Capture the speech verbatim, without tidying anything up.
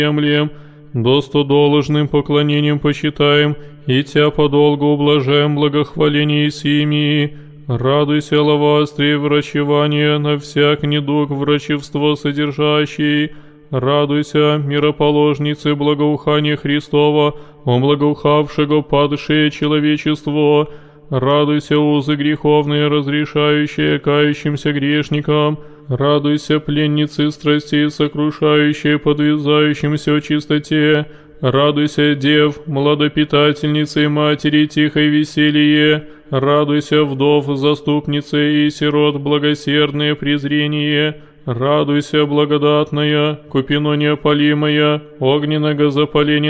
приемлем, достодоложным поклонением почитаем, и Тя подолгу ублажаем благохваление сими. Радуйся, лавастрий, врачевание на всяк недуг врачевство содержащий. Радуйся, мироположницы благоухания Христова, о благоухавшего падшее человечество. Радуйся, узы греховные, разрешающие кающимся грешникам. Радуйся, пленницы страстей, сокрушающие подвязающимся в чистоте. Радуйся, дев, младопитательницы и матери, тихое веселье. Радуйся, вдов, заступницы и сирот, благосердное презрение. Радуйся, благодатная, купино неопалимая, огненного запаления